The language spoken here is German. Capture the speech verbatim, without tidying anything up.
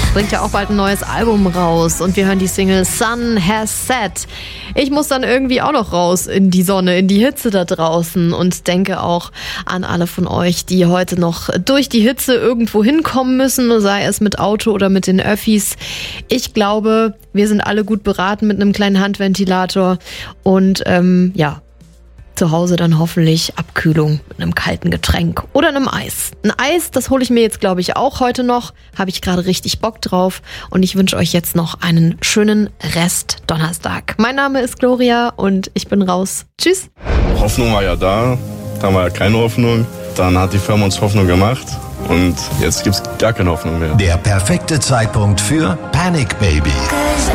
bringt ja auch bald ein neues Album raus und wir hören die Single Sun Has Set. Ich muss dann irgendwie auch noch raus in die Sonne, in die Hitze da draußen und denke auch an alle von euch, die heute noch durch die Hitze irgendwo hinkommen müssen, sei es mit Auto oder mit den Öffis. Ich glaube, wir sind alle gut beraten mit einem kleinen Handventilator und ähm, ja, zu Hause dann hoffentlich Abkühlung mit einem kalten Getränk oder einem Eis. Ein Eis, das hole ich mir jetzt, glaube ich, auch heute noch. Habe ich gerade richtig Bock drauf. Und ich wünsche euch jetzt noch einen schönen Rest Donnerstag. Mein Name ist Gloria und ich bin raus. Tschüss. Hoffnung war ja da. Da war ja keine Hoffnung. Dann hat die Firma uns Hoffnung gemacht. Und jetzt gibt es gar keine Hoffnung mehr. Der perfekte Zeitpunkt für Panic Baby.